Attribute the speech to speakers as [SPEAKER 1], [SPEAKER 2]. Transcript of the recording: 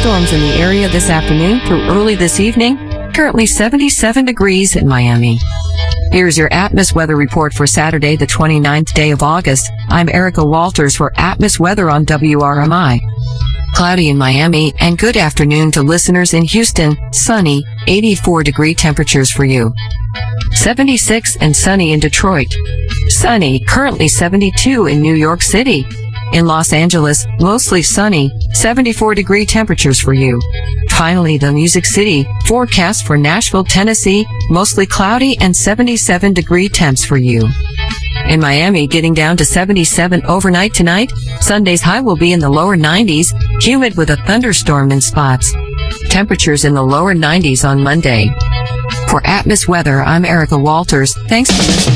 [SPEAKER 1] thunderstorms in the area this afternoon through early this evening. Currently 77 degrees in Miami. Here's your Atmos weather report for Saturday, the 29th day of August. I'm Erica Walters for Atmos weather on WRMI. Cloudy in Miami, and good afternoon to listeners in Houston. Sunny, 84-degree temperatures for you. 76 and sunny in Detroit. Sunny, currently 72 in New York City. In Los Angeles, mostly sunny, 74-degree temperatures for you. Finally, the Music City, forecast for Nashville, Tennessee, mostly cloudy and 77-degree temps for you. In Miami, getting down to 77 overnight tonight. Sunday's high will be in the lower 90s, humid with a thunderstorm in spots. Temperatures in the lower 90s on Monday. For Atmos weather, I'm Erica Walters. Thanks for listening.